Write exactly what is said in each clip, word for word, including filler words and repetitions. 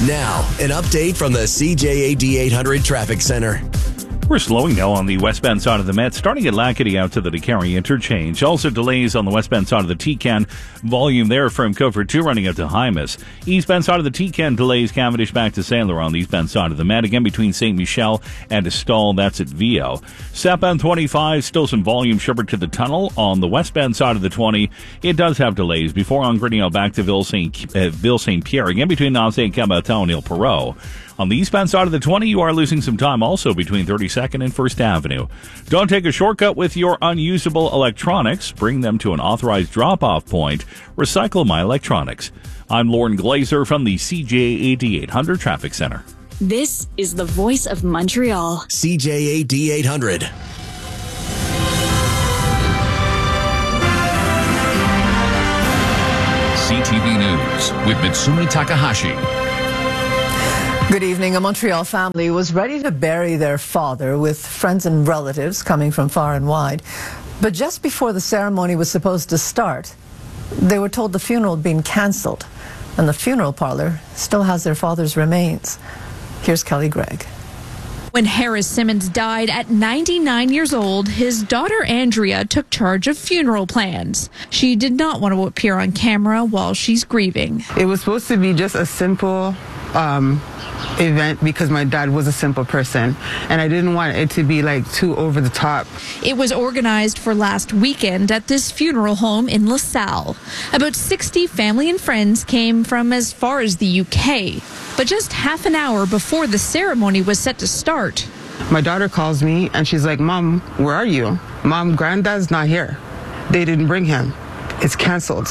Now, an update from the C J A D eight hundred Traffic Center. We're slowing now on the westbound side of the Met, starting at Lackady out to the DeCarry interchange. Also delays on the westbound side of the T-Can. Volume there from Cofer two running up to Hymas. Eastbound side of the T-Can delays Cavendish back to Saint Laurent on the eastbound side of the Met. Again, between Saint Michel and Estall, that's at Vio. Southbound twenty-five, still some volume Shepherd to the tunnel. On the westbound side of the twenty, it does have delays before on Grignell back to Ville Saint uh, Ville Saint Pierre. Again, between Nancé and Caboton and Il Perrot. On the eastbound side of the twenty, you are losing some time also between thirty-second and First Avenue. Don't take a shortcut with your unusable electronics. Bring them to an authorized drop-off point. Recycle My Electronics. I'm Lauren Glazer from the C J A D eight hundred Traffic Center. This is the voice of Montreal. C J A D eight hundred. C T V News with Mitsumi Takahashi. Good evening. A Montreal family was ready to bury their father with friends and relatives coming from far and wide. But just before the ceremony was supposed to start, they were told the funeral had been cancelled, and the funeral parlor still has their father's remains. Here's Kelly Gregg. When Harris Simmons died at ninety-nine years old, his daughter Andrea took charge of funeral plans. She did not want to appear on camera while she's grieving. It was supposed to be just a simple um, event because my dad was a simple person, and I didn't want it to be like too over the top. It was organized for last weekend at this funeral home in LaSalle. About sixty family and friends came from as far as the U K. But just half an hour before the ceremony was set to start, my daughter calls me and she's like, "Mom, where are you? Mom, Granddad's not here. They didn't bring him. It's canceled."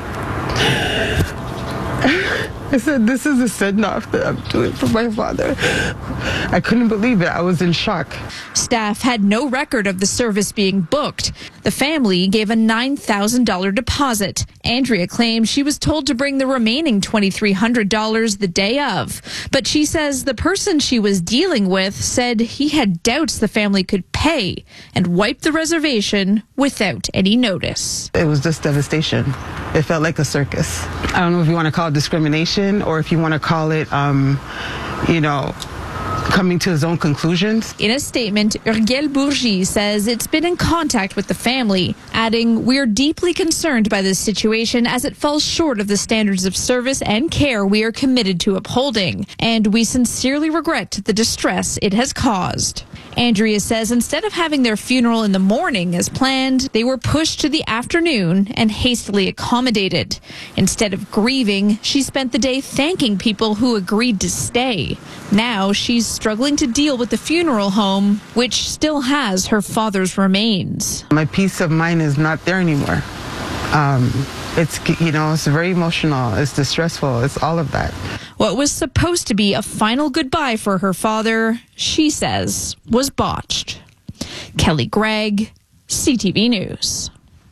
I said, "This is a send-off that I'm doing for my father." I couldn't believe it. I was in shock. Staff had no record of the service being booked. The family gave a nine thousand dollars deposit. Andrea claims she was told to bring the remaining two thousand three hundred dollars the day of. But she says the person she was dealing with said he had doubts the family could pay and wiped the reservation without any notice. It was just devastation. It felt like a circus. I don't know if you want to call it discrimination or if you want to call it, um, you know, coming to his own conclusions. In a statement, Uriel Bourgie says it's been in contact with the family, adding, "We're deeply concerned by this situation as it falls short of the standards of service and care we are committed to upholding, and we sincerely regret the distress it has caused." Andrea says instead of having their funeral in the morning as planned, they were pushed to the afternoon and hastily accommodated. Instead of grieving, she spent the day thanking people who agreed to stay. Now she's struggling to deal with the funeral home, which still has her father's remains. My peace of mind is not there anymore. Um, it's, you know, it's very emotional. It's distressful. It's all of that. What was supposed to be a final goodbye for her father, she says, was botched. Kelly Gregg, C T V News.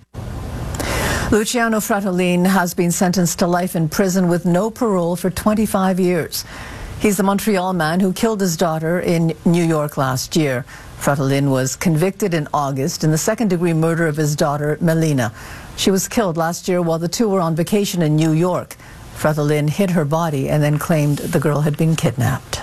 Luciano Fratellin has been sentenced to life in prison with no parole for twenty-five years. He's the Montreal man who killed his daughter in New York last year. Fratellin was convicted in August in the second-degree murder of his daughter, Melina. She was killed last year while the two were on vacation in New York. Fratellin hid her body and then claimed the girl had been kidnapped.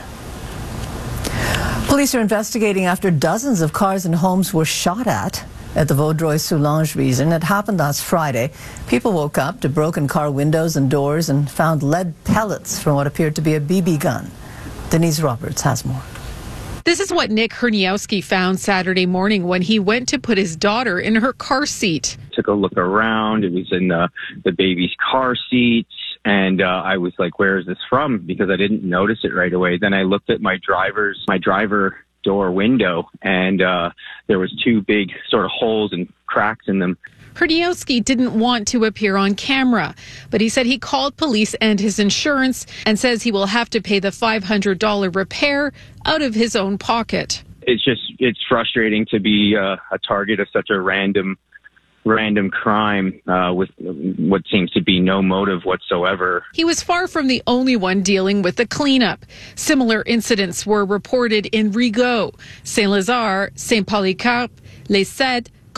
Police are investigating after dozens of cars and homes were shot at at the Vaudreuil-Soulanges region. It happened last Friday. People woke up to broken car windows and doors and found lead pellets from what appeared to be a B B gun. Denise Roberts has more. This is what Nick Herniowski found Saturday morning when he went to put his daughter in her car seat. Took a look around. It was in the, the baby's car seats. And uh, I was like, where is this from? Because I didn't notice it right away. Then I looked at my driver's, my driver door window, and uh, there was two big sort of holes and cracks in them. Herniowski didn't want to appear on camera, but he said he called police and his insurance and says he will have to pay the five hundred dollars repair out of his own pocket. It's just, it's frustrating to be uh, a target of such a random random crime uh, with what seems to be no motive whatsoever. He was far from the only one dealing with the cleanup. Similar incidents were reported in Rigaud, Saint-Lazare, Saint-Polycarpe, Les Sept,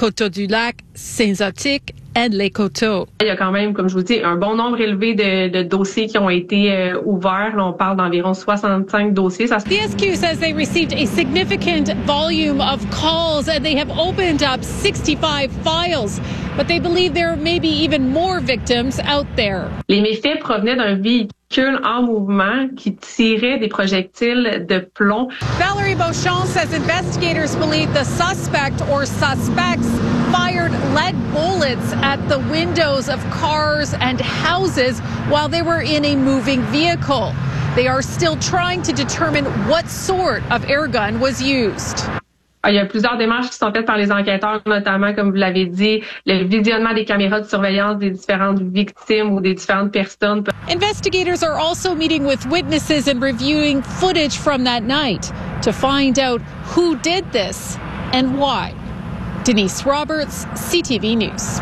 Coteau-du-Lac, Saint-Zotique, and Les Coteaux. Il y a quand même, comme je vous dis, un bon nombre élevé de, de dossiers qui ont été euh, ouverts. Là, on parle d'environ soixante-cinq dossiers. Ça... The S Q says they received a significant volume of calls and they have opened up sixty-five files. But they believe there may be even more victims out there. Les méfaits provenaient d'un véhicule en mouvement qui tirait des projectiles de plomb. Valerie Beauchamp says investigators believe the suspect or suspects fired lead bullets at the windows of cars and houses while they were in a moving vehicle. They are still trying to determine what sort of air gun was used. Il y a plusieurs démarches qui sont faites par les enquêteurs, notamment, comme vous l'avez dit, le visionnement des caméras de surveillance des différentes victimes ou des différentes personnes. Investigators are also meeting with witnesses and reviewing footage from that night to find out who did this and why. Denise Roberts, C T V News.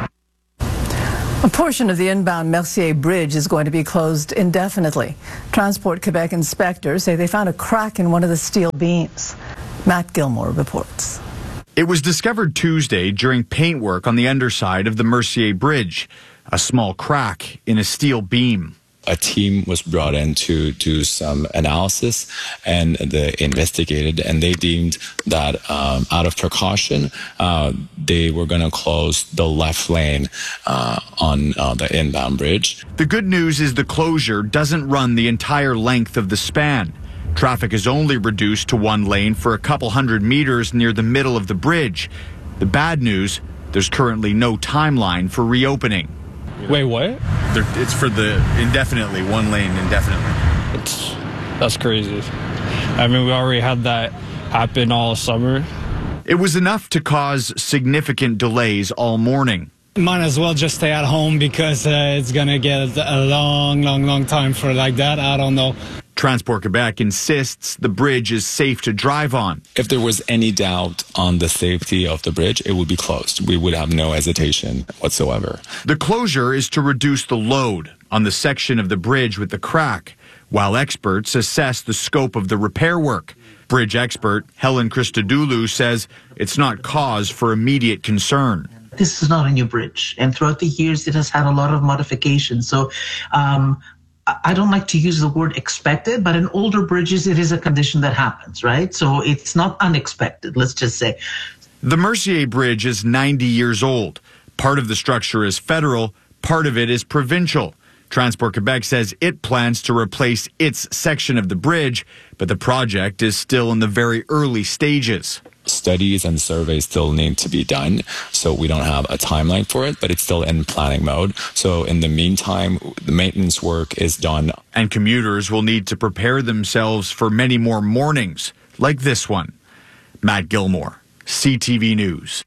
A portion of the inbound Mercier Bridge is going to be closed indefinitely. Transport Quebec inspectors say they found a crack in one of the steel beams. Matt Gilmore reports. It was discovered Tuesday during paintwork on the underside of the Mercier Bridge, a small crack in a steel beam. A team was brought in to do some analysis, and they investigated, and they deemed that um, out of precaution, uh, they were going to close the left lane uh, on uh, the inbound bridge. The good news is the closure doesn't run the entire length of the span. Traffic is only reduced to one lane for a couple hundred meters near the middle of the bridge. The bad news, there's currently no timeline for reopening. Wait, what? There, it's for the indefinitely, one lane indefinitely. It's, that's crazy. I mean, we already had that happen all summer. It was enough to cause significant delays all morning. Might as well just stay at home because uh, it's going to get a long, long, long time for like that. I don't know. Transport Quebec insists the bridge is safe to drive on. If there was any doubt on the safety of the bridge, it would be closed. We would have no hesitation whatsoever. The closure is to reduce the load on the section of the bridge with the crack, while experts assess the scope of the repair work. Bridge expert Helen Christodoulou says it's not cause for immediate concern. This is not a new bridge, and throughout the years it has had a lot of modifications. So um, I don't like to use the word expected, but in older bridges, it is a condition that happens, right? So it's not unexpected, let's just say. The Mercier Bridge is ninety years old. Part of the structure is federal, part of it is provincial. Transport Quebec says it plans to replace its section of the bridge, but the project is still in the very early stages. Studies and surveys still need to be done, so we don't have a timeline for it, but it's still in planning mode. So in the meantime, the maintenance work is done. And commuters will need to prepare themselves for many more mornings, like this one. Matt Gilmore, C T V News.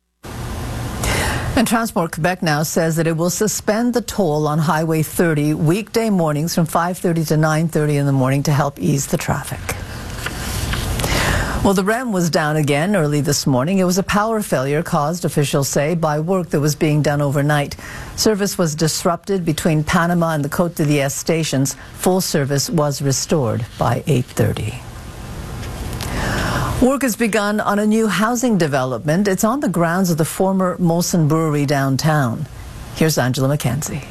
And Transport Quebec now says that it will suspend the toll on Highway thirty weekday mornings from five thirty to nine thirty in the morning to help ease the traffic. Well, the R E M was down again early this morning. It was a power failure caused, officials say, by work that was being done overnight. Service was disrupted between Panama and the Côte de Liesse stations. Full service was restored by eight thirty. Work has begun on a new housing development. It's on the grounds of the former Molson Brewery downtown. Here's Angela McKenzie.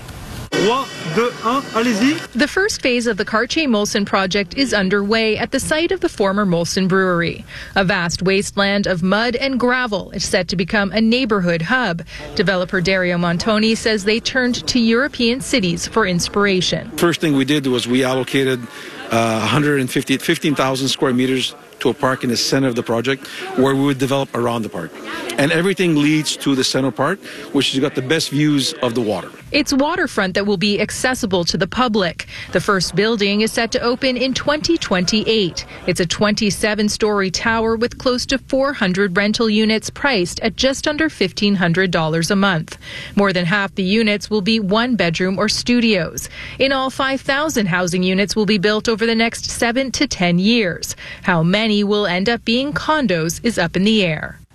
The first phase of the Cartier Molson project is underway at the site of the former Molson Brewery. A vast wasteland of mud and gravel is set to become a neighborhood hub. Developer Dario Montoni says they turned to European cities for inspiration. First thing we did was we allocated uh, one hundred fifty, fifteen thousand square meters to a park in the center of the project where we would develop around the park. And everything leads to the center park, which has got the best views of the water. It's waterfront that will be accessible to the public. The first building is set to open in twenty twenty-eight. It's a twenty-seven story tower with close to four hundred rental units priced at just under fifteen hundred dollars a month. More than half the units will be one bedroom or studios. In all, five thousand housing units will be built over the next seven to ten years. How many will end up being condos is up in the air.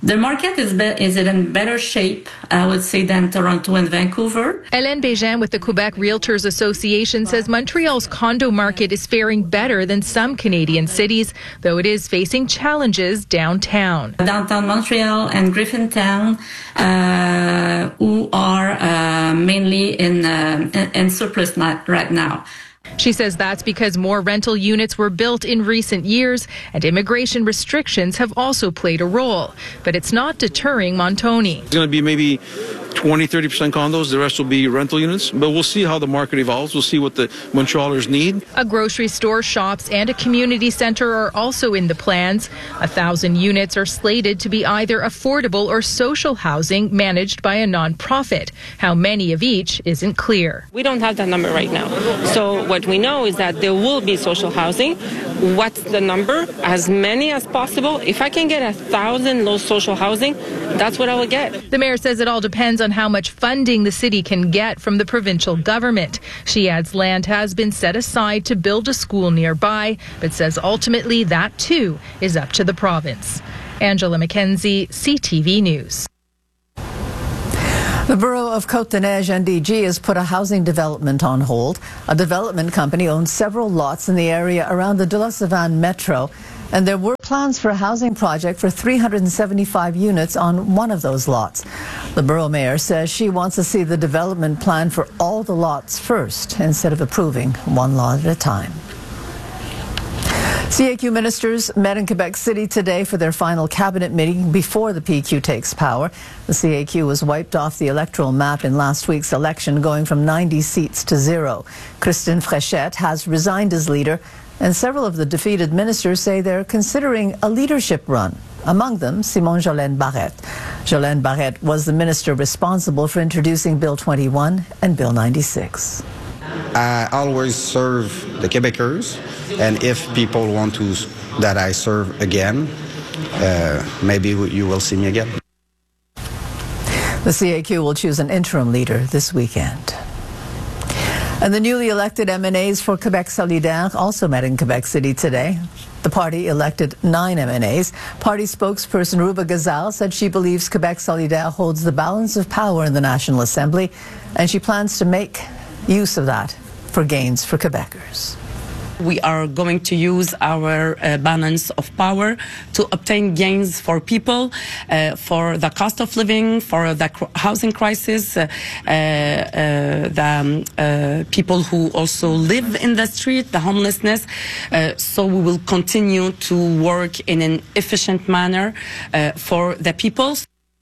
The market is be- is in better shape, I would say, than Toronto and Vancouver. Hélène Bégin with the Quebec Realtors Association says Montreal's condo market is faring better than some Canadian cities, though it is facing challenges downtown. Downtown Montreal and Griffintown, uh, who are uh, mainly in, uh, in, in surplus right now. She says that's because more rental units were built in recent years and immigration restrictions have also played a role. But it's not deterring Montoni. It's going to be maybe twenty, thirty percent condos. The rest will be rental units. But we'll see how the market evolves. We'll see what the Montrealers need. A grocery store, shops, and a community center are also in the plans. A thousand units are slated to be either affordable or social housing managed by a nonprofit. How many of each isn't clear. We don't have that number right now. So what we know is that there will be social housing. What's the number? As many as possible. If I can get a thousand low social housing, that's what I will get. The mayor says it all depends on how much funding the city can get from the provincial government. She adds land has been set aside to build a school nearby, but says ultimately that too is up to the province. Angela McKenzie, C T V News. The borough of Côte-des-Neiges N D G has put a housing development on hold. A development company owns several lots in the area around the De La Savane Metro, and there were plans for a housing project for three hundred seventy-five units on one of those lots. The borough mayor says she wants to see the development plan for all the lots first, instead of approving one lot at a time. C A Q ministers met in Quebec City today for their final cabinet meeting before the P Q takes power. The C A Q was wiped off the electoral map in last week's election, going from ninety seats to zero. Christine Fréchette has resigned as leader, and several of the defeated ministers say they're considering a leadership run. Among them, Simone Jolene Barrette. Jolene Barrette was the minister responsible for introducing Bill twenty-one and Bill ninety-six. I always serve the Quebecers, and if people want to that I serve again, uh, maybe you will see me again. The C A Q will choose an interim leader this weekend. And the newly elected M N As for Quebec Solidaire also met in Quebec City today. The party elected nine M N As. Party spokesperson Ruba Gazal said she believes Quebec Solidaire holds the balance of power in the National Assembly, and she plans to make use of that for gains for Quebecers. We are going to use our uh, balance of power to obtain gains for people, uh, for the cost of living, for the cr- housing crisis, uh, uh, uh, the um, uh, people who also live in the street, the homelessness. Uh, so we will continue to work in an efficient manner uh, for the people.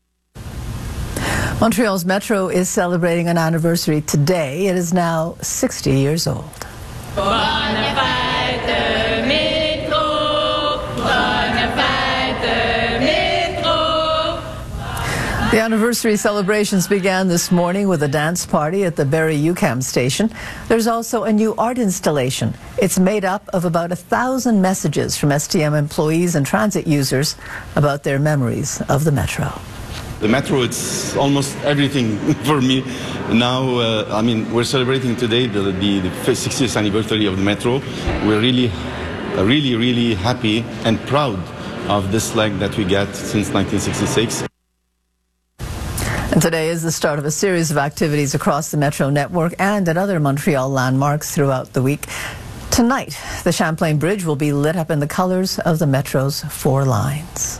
Montreal's Metro is celebrating an anniversary today. It is now sixty years old. Bonne fête, métro, bonne fête, métro. The anniversary celebrations began this morning with a dance party at the Barrie UQAM station. There's also a new art installation. It's made up of about a thousand messages from S T M employees and transit users about their memories of the Metro. The Metro, it's almost everything for me. Now, uh, I mean, we're celebrating today the, the, the sixtieth anniversary of the Metro. We're really, really, really happy and proud of this leg that we get since nineteen sixty-six. And today is the start of a series of activities across the Metro network and at other Montreal landmarks throughout the week. Tonight, the Champlain Bridge will be lit up in the colors of the Metro's four lines.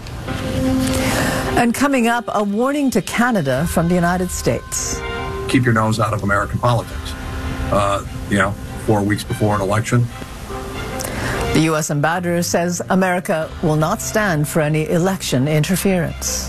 And coming up, a warning to Canada from the United States. Keep your nose out of American politics. Uh, you know, four weeks before an election. The U S ambassador says America will not stand for any election interference.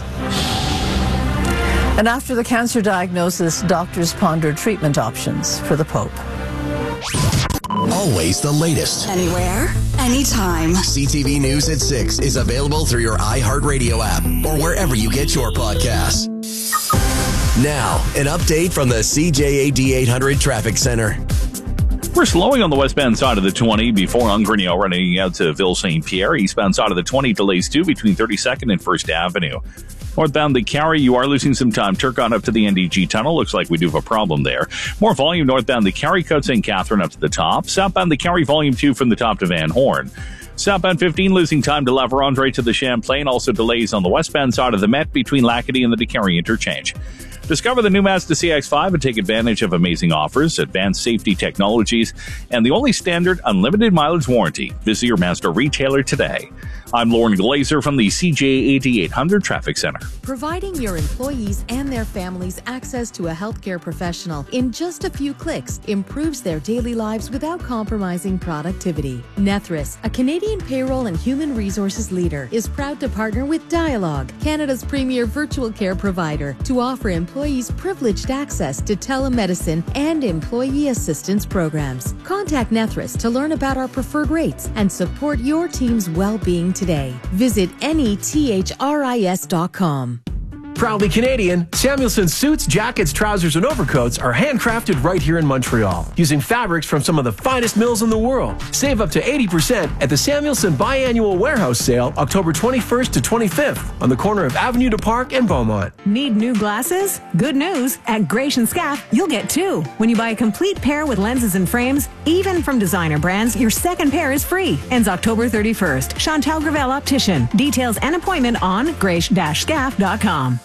And after the cancer diagnosis, doctors ponder treatment options for the Pope. Always the latest. Anywhere, anytime. C T V News at six is available through your iHeartRadio app or wherever you get your podcasts. Now, an update from the C J A D eight hundred Traffic Center. We're slowing on the westbound side of the twenty before Ungrignon running out to Ville Saint Pierre. Eastbound side of the twenty delays too between thirty-second and First Avenue. Northbound the Carry, you are losing some time. Turcotte up to the N D G tunnel. Looks like we do have a problem there. More volume northbound the Carry, Côte Saint Catherine up to the top. Southbound the Carry, volume two from the top to Van Horn. Southbound fifteen losing time to La Vérendrye to the Champlain. Also delays on the westbound side of the Met between Lacadie and the DeCarry interchange. Discover the new Mazda C X five and take advantage of amazing offers, advanced safety technologies, and the only standard unlimited mileage warranty. Visit your Mazda retailer today. I'm Lauren Glazer from the C J A D eight hundred Traffic Center. Providing your employees and their families access to a healthcare professional in just a few clicks improves their daily lives without compromising productivity. Nethris, a Canadian payroll and human resources leader, is proud to partner with Dialogue, Canada's premier virtual care provider, to offer employees privileged access to telemedicine and employee assistance programs. Contact Nethris to learn about our preferred rates and support your team's well-being today. Visit Nethris dot com. Proudly Canadian, Samuelson suits, jackets, trousers, and overcoats are handcrafted right here in Montreal, using fabrics from some of the finest mills in the world. Save up to eighty percent at the Samuelson Biannual Warehouse Sale, October twenty-first to twenty-fifth, on the corner of Avenue de Parc and Beaumont. Need new glasses? Good news! At Graiche and Scaff, you'll get two. When you buy a complete pair with lenses and frames, even from designer brands, your second pair is free. Ends October thirty-first. Chantal Gravel Optician. Details and appointment on graiche dash scaff dot com.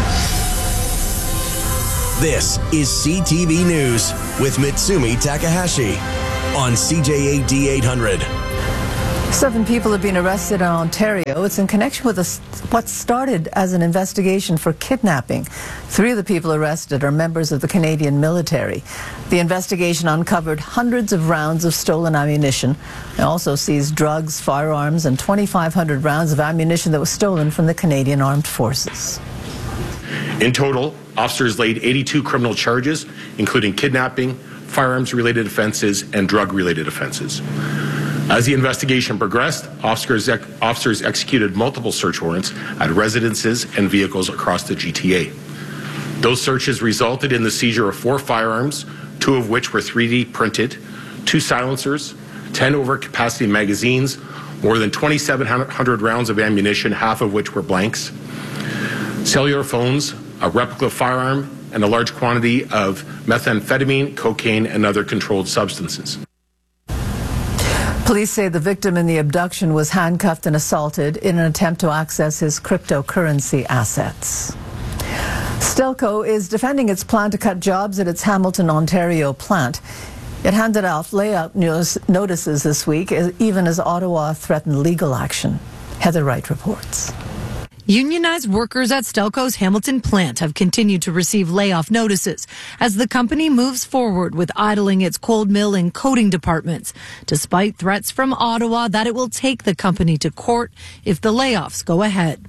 This is C T V News with Mitsumi Takahashi on C J A D eight hundred. Seven people have been arrested in Ontario. It's in connection with a, what started as an investigation for kidnapping. Three of the people arrested are members of the Canadian military. The investigation uncovered hundreds of rounds of stolen ammunition. It also seized drugs, firearms, and twenty-five hundred rounds of ammunition that was stolen from the Canadian Armed Forces. In total, officers laid eighty-two criminal charges, including kidnapping, firearms-related offenses, and drug-related offenses. As the investigation progressed, officers, ex- officers executed multiple search warrants at residences and vehicles across the G T A. Those searches resulted in the seizure of four firearms, two of which were three D printed, two silencers, ten overcapacity magazines, more than twenty-seven hundred rounds of ammunition, half of which were blanks, cellular phones, a replica firearm, and a large quantity of methamphetamine, cocaine, and other controlled substances. Police say the victim in the abduction was handcuffed and assaulted in an attempt to access his cryptocurrency assets. Stelco is defending its plan to cut jobs at its Hamilton, Ontario plant. It handed out layout notices this week, even as Ottawa threatened legal action. Heather Wright reports. Unionized workers at Stelco's Hamilton plant have continued to receive layoff notices as the company moves forward with idling its cold mill and coating departments, despite threats from Ottawa that it will take the company to court if the layoffs go ahead.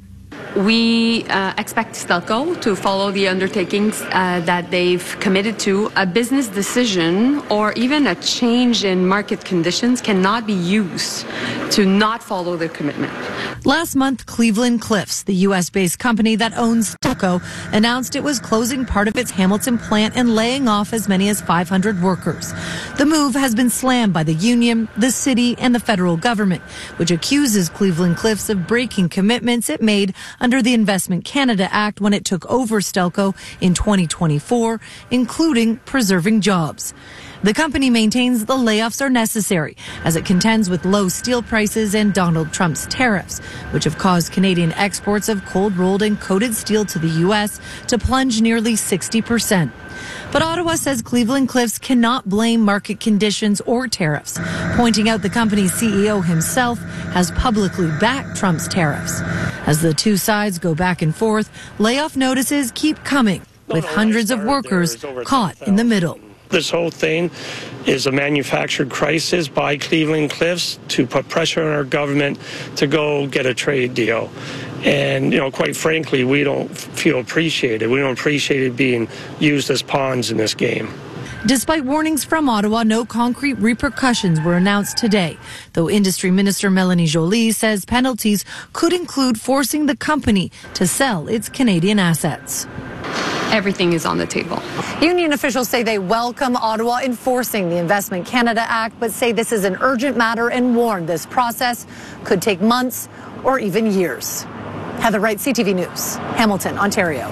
We uh, expect Stelco to follow the undertakings uh, that they've committed to. A business decision or even a change in market conditions cannot be used to not follow their commitment. Last month, Cleveland Cliffs, the U S-based company that owns Stelco, announced it was closing part of its Hamilton plant and laying off as many as five hundred workers. The move has been slammed by the union, the city, and the federal government, which accuses Cleveland Cliffs of breaking commitments it made under the Investment Canada Act when it took over Stelco in twenty twenty-four, including preserving jobs. The company maintains the layoffs are necessary as it contends with low steel prices and Donald Trump's tariffs, which have caused Canadian exports of cold-rolled and coated steel to the U S to plunge nearly sixty percent. But Ottawa says Cleveland Cliffs cannot blame market conditions or tariffs, pointing out the company's C E O himself has publicly backed Trump's tariffs. As the two sides go back and forth, layoff notices keep coming, with hundreds of workers caught in the middle. This whole thing is a manufactured crisis by Cleveland Cliffs to put pressure on our government to go get a trade deal. And, you know, quite frankly, we don't feel appreciated. We don't appreciate it being used as pawns in this game. Despite warnings from Ottawa, no concrete repercussions were announced today, though Industry Minister Melanie Joly says penalties could include forcing the company to sell its Canadian assets. Everything is on the table. Union officials say they welcome Ottawa enforcing the Investment Canada Act, but say this is an urgent matter and warn this process could take months or even years. Heather Wright, C T V News, Hamilton, Ontario.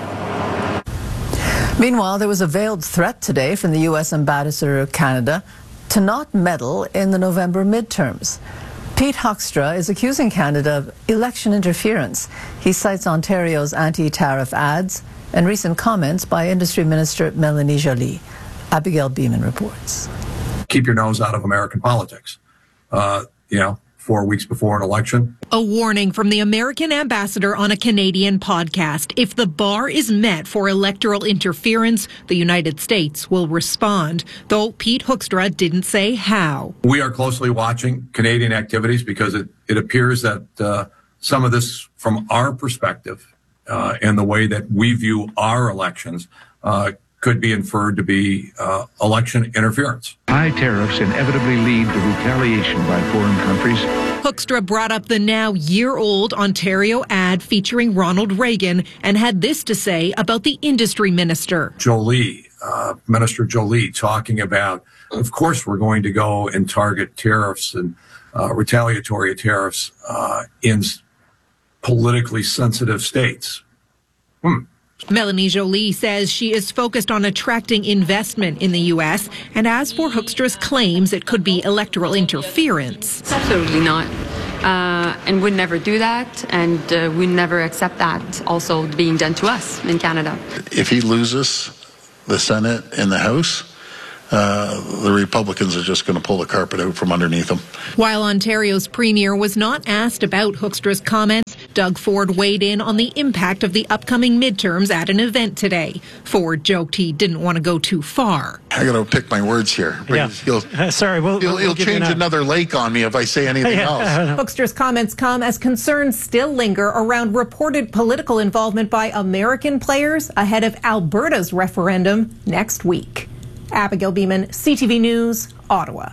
Meanwhile, there was a veiled threat today from the U S Ambassador of Canada to not meddle in the November midterms. Pete Hoekstra is accusing Canada of election interference. He cites Ontario's anti-tariff ads and recent comments by Industry Minister Mélanie Joly. Abigail Beeman reports. Keep your nose out of American politics. Uh, you know, four weeks before an election. A warning from the American ambassador on a Canadian podcast. If the bar is met for electoral interference, the United States will respond, though Pete Hoekstra didn't say how. We are closely watching Canadian activities because it, it appears that uh, some of this, from our perspective, uh, and the way that we view our elections, uh, could be inferred to be uh, election interference. High tariffs inevitably lead to retaliation by foreign countries. Hoekstra brought up the now year-old Ontario ad featuring Ronald Reagan and had this to say about the industry minister. Joly, uh, Minister Joly, talking about, of course, we're going to go and target tariffs and uh, retaliatory tariffs uh, in politically sensitive states. Hmm. Mélanie Joly says she is focused on attracting investment in the U S, and as for Hoekstra's claims it could be electoral interference. Absolutely not. Uh, and we'd never do that, and uh, we never accept that also being done to us in Canada. If he loses the Senate and the House, Uh, the Republicans are just going to pull the carpet out from underneath them. While Ontario's premier was not asked about Hoekstra's comments, Doug Ford weighed in on the impact of the upcoming midterms at an event today. Ford joked he didn't want to go too far. I got to pick my words here. Yeah. He'll, uh, sorry, we'll, he'll, we'll he'll change an another lake on me if I say anything yeah. else. Hoekstra's comments come as concerns still linger around reported political involvement by American players ahead of Alberta's referendum next week. Abigail Beeman, C T V News, Ottawa.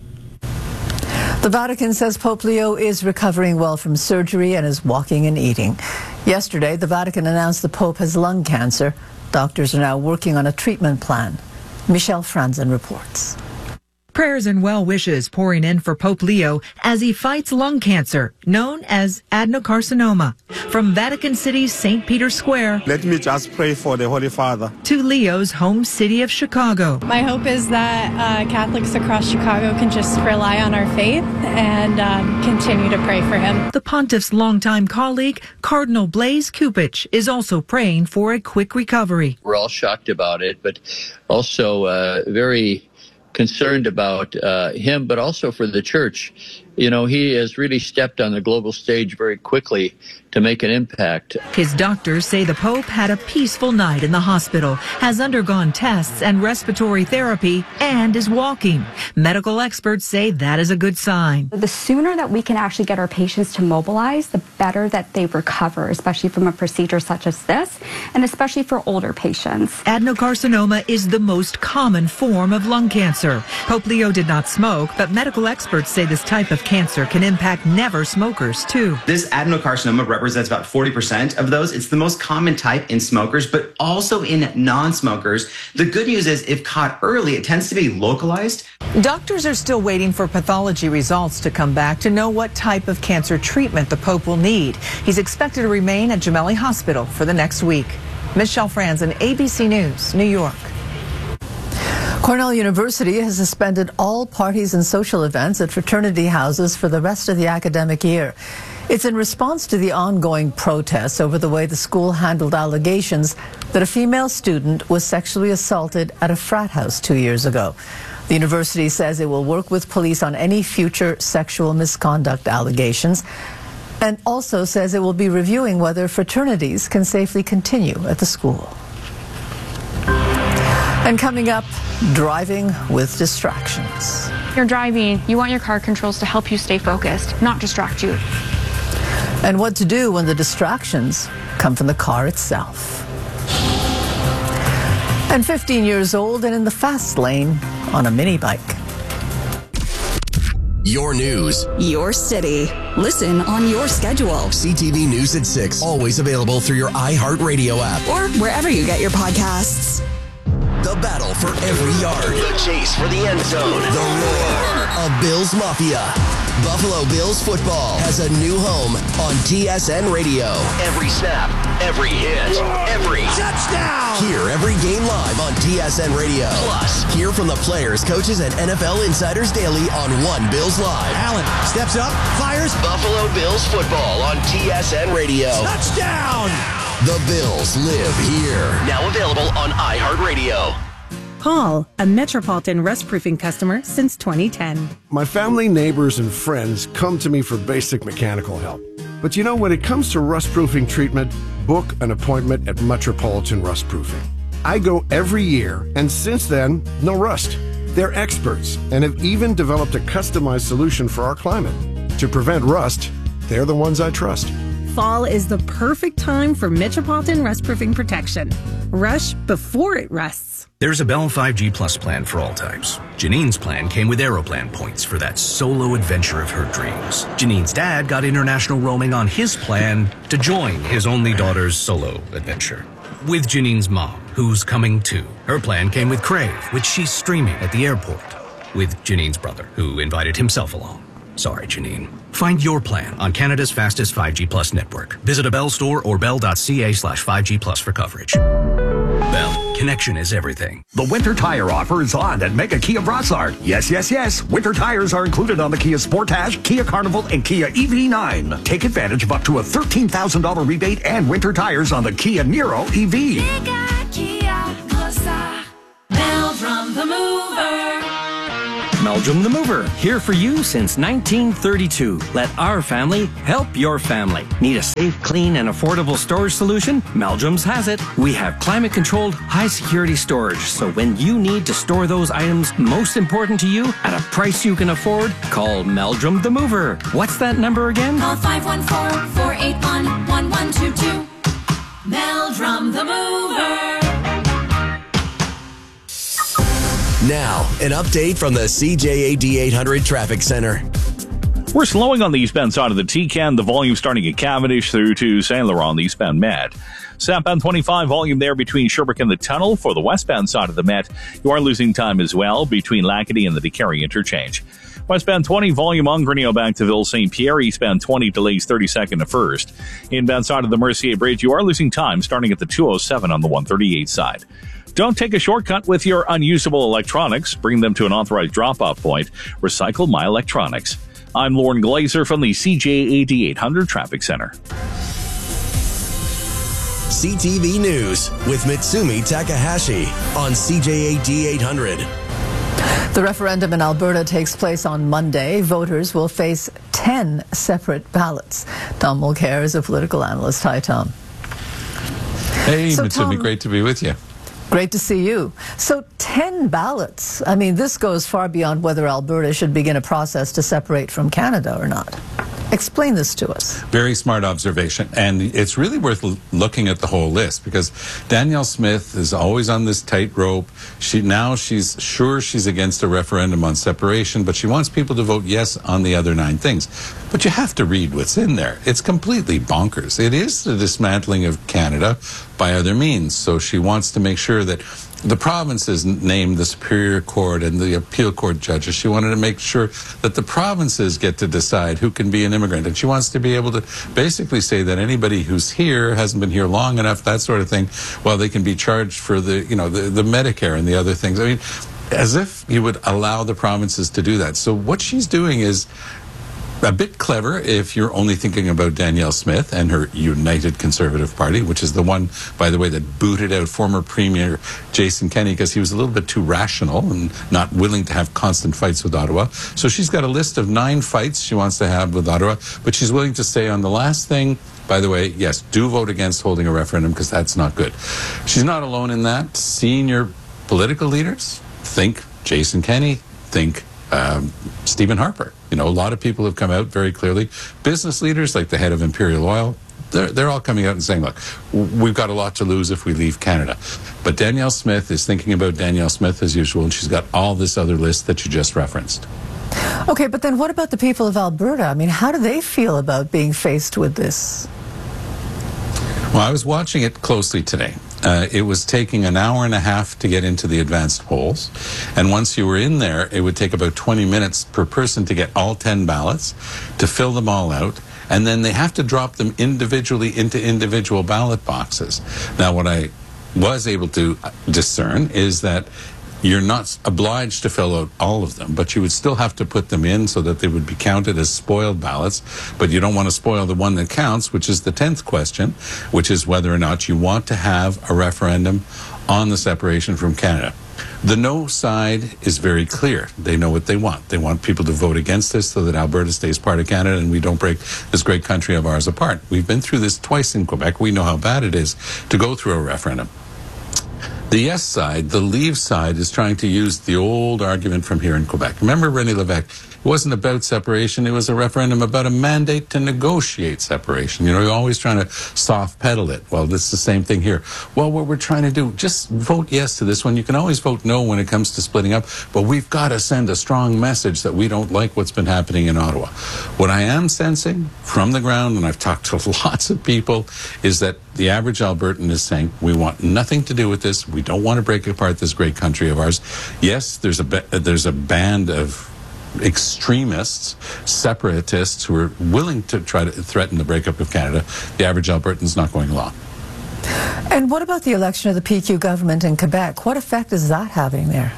The Vatican says Pope Leo is recovering well from surgery and is walking and eating. Yesterday, the Vatican announced the Pope has lung cancer. Doctors are now working on a treatment plan. Michelle Franzen reports. Prayers and well wishes pouring in for Pope Leo as he fights lung cancer, known as adenocarcinoma. From Vatican City's Saint Peter's Square, let me just pray for the Holy Father, to Leo's home city of Chicago. My hope is that uh, Catholics across Chicago can just rely on our faith and um, continue to pray for him. The Pontiff's longtime colleague, Cardinal Blaise Cupich, is also praying for a quick recovery. We're all shocked about it, but also uh, very concerned about uh, him, but also for the church. You know, he has really stepped on the global stage very quickly to make an impact. His doctors say the Pope had a peaceful night in the hospital, has undergone tests and respiratory therapy, and is walking. Medical experts say that is a good sign. The sooner that we can actually get our patients to mobilize, the better that they recover, especially from a procedure such as this, and especially for older patients. Adenocarcinoma is the most common form of lung cancer. Pope Leo did not smoke, but medical experts say this type of cancer can impact never smokers too. This adenocarcinoma represents about forty percent of those. It's the most common type in smokers, but also in non-smokers. The good news is if caught early, it tends to be localized. Doctors are still waiting for pathology results to come back to know what type of cancer treatment the Pope will need. He's expected to remain at Gemelli Hospital for the next week. Michelle Franzen, A B C News, New York. Cornell University has suspended all parties and social events at fraternity houses for the rest of the academic year. It's in response to the ongoing protests over the way the school handled allegations that a female student was sexually assaulted at a frat house two years ago. The university says it will work with police on any future sexual misconduct allegations, and also says it will be reviewing whether fraternities can safely continue at the school. And coming up, driving with distractions. You're driving, you want your car controls to help you stay focused, not distract you. And what to do when the distractions come from the car itself. And fifteen years old and in the fast lane on a mini bike. Your news. Your city. Listen on your schedule. C T V News at six. Always available through your iHeartRadio app. Or wherever you get your podcasts. The The battle for every yard. The chase for the end zone. The roar of Bills Mafia. Buffalo Bills football has a new home on T S N Radio. Every snap, every hit, every touchdown. Hear every game live on T S N Radio. Plus, hear from the players, coaches, and N F L insiders daily on One Bills Live. Allen steps up, fires. Buffalo Bills football on T S N Radio. Touchdown! The Bills live here. Now available on iHeartRadio. Paul, a Metropolitan Rust Proofing customer since twenty ten. My family, neighbors, and friends come to me for basic mechanical help. But you know, when it comes to rust proofing treatment, book an appointment at Metropolitan Rust Proofing. I go every year, and since then, no rust. They're experts and have even developed a customized solution for our climate. To prevent rust, they're the ones I trust. Fall is the perfect time for Metropolitan Rust Proofing protection. Rush before it rusts. There's a Bell five G Plus plan for all types. Janine's plan came with Aeroplan points for that solo adventure of her dreams. Janine's dad got international roaming on his plan to join his only daughter's solo adventure. With Janine's mom, who's coming too. Her plan came with Crave, which she's streaming at the airport. With Janine's brother, who invited himself along. Sorry, Janine. Find your plan on Canada's fastest five G Plus network. Visit a Bell store or bell.ca slash 5G Plus for coverage. Bell, connection is everything. The winter tire offer is on at Mega Kia Brossard. Yes, yes, yes. Winter tires are included on the Kia Sportage, Kia Carnival, and Kia E V nine. Take advantage of up to a thirteen thousand dollars rebate and winter tires on the Kia Niro E V. Mega Kia Brossard. Meldrum the Mover. Meldrum the Mover, here for you since nineteen thirty-two. Let our family help your family. Need a safe, clean, and affordable storage solution? Meldrum's has it. We have climate-controlled, high-security storage, so when you need to store those items most important to you at a price you can afford, call Meldrum the Mover. What's that number again? Call five one four, four eight one, one one two two. Meldrum the Mover. Now, an update from the C J A D eight hundred Traffic Center. We're slowing on the eastbound side of the T C A N. The volume starting at Cavendish through to Saint Laurent on the eastbound Met. Southbound twenty-five, volume there between Sherbrooke and the Tunnel. For the westbound side of the Met, you are losing time as well between Lackady and the DeCarry interchange. Westbound twenty, volume on Grinnell back to Ville Saint Pierre. Eastbound twenty, delays thirty-second to first. Inbound side of the Mercier Bridge, you are losing time starting at the two oh seven on the one thirty-eight side. Don't take a shortcut with your unusable electronics. Bring them to an authorized drop-off point. Recycle My Electronics. I'm Lauren Glazer from the C J A D eight hundred Traffic Center. C T V News with Mitsumi Takahashi on C J A D eight hundred. The referendum in Alberta takes place on Monday. Voters will face ten separate ballots. Tom Mulcair is a political analyst. Hi, Tom. Hey, so, Mitsumi, Tom, great to be with you. Great to see you. So ten ballots. I mean, this goes far beyond whether Alberta should begin a process to separate from Canada or not. Explain this to us. Very smart observation. And it's really worth l- looking at the whole list because Danielle Smith is always on this tightrope. She, now she's sure she's against a referendum on separation, but she wants people to vote yes on the other nine things. But you have to read what's in there. It's completely bonkers. It is the dismantling of Canada by other means. So she wants to make sure that the provinces named the Superior Court and the Appeal Court judges. She wanted to make sure that the provinces get to decide who can be an immigrant. And she wants to be able to basically say that anybody who's here, hasn't been here long enough, that sort of thing, well, they can be charged for the, you know, the, the Medicare and the other things. I mean, as if you would allow the provinces to do that. So what she's doing is a bit clever if you're only thinking about Danielle Smith and her United Conservative Party, which is the one, by the way, that booted out former Premier Jason Kenney because he was a little bit too rational and not willing to have constant fights with Ottawa. So she's got a list of nine fights she wants to have with Ottawa, but she's willing to say on the last thing, by the way, yes, do vote against holding a referendum because that's not good. She's not alone in that. Senior political leaders think Jason Kenney, think um, Stephen Harper. You know, a lot of people have come out very clearly. Business leaders like the head of Imperial Oil, they're, they're all coming out and saying, look, we've got a lot to lose if we leave Canada. But Danielle Smith is thinking about Danielle Smith as usual, and she's got all this other list that you just referenced. Okay, but then what about the people of Alberta? I mean, how do they feel about being faced with this? Well, I was watching it closely today. Uh, it was taking an hour and a half to get into the advanced polls. And once you were in there, it would take about twenty minutes per person to get all ten ballots, to fill them all out. And then they have to drop them individually into individual ballot boxes. Now, what I was able to discern is that you're not obliged to fill out all of them, but you would still have to put them in so that they would be counted as spoiled ballots. But you don't want to spoil the one that counts, which is the tenth question, which is whether or not you want to have a referendum on the separation from Canada. The no side is very clear. They know what they want. They want people to vote against this so that Alberta stays part of Canada and we don't break this great country of ours apart. We've been through this twice in Quebec. We know how bad it is to go through a referendum. The yes side, the leave side, is trying to use the old argument from here in Quebec. Remember René Lévesque? It wasn't about separation. It was a referendum about a mandate to negotiate separation. You know, you're always trying to soft pedal it. Well, this is the same thing here. Well, what we're trying to do, just vote yes to this one. You can always vote no when it comes to splitting up, but we've got to send a strong message that we don't like what's been happening in Ottawa. What I am sensing from the ground, and I've talked to lots of people, is that the average Albertan is saying, we want nothing to do with this. We don't want to break apart this great country of ours. Yes, there's a, there's a band of extremists, separatists who are willing to try to threaten the breakup of Canada. The average Albertan's not going along. And what about the election of the P Q government in Quebec? What effect is that having there?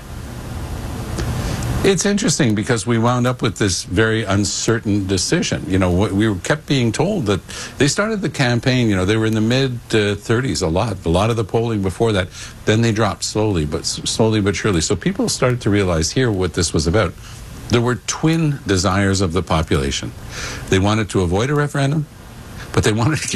It's interesting because we wound up with this very uncertain decision. You know, we were kept being told that they started the campaign, you know, they were in the mid uh, thirties a lot, a lot of the polling before that. Then they dropped slowly, but slowly but surely. So people started to realize here what this was about. There were twin desires of the population. They wanted to avoid a referendum, but they wanted to get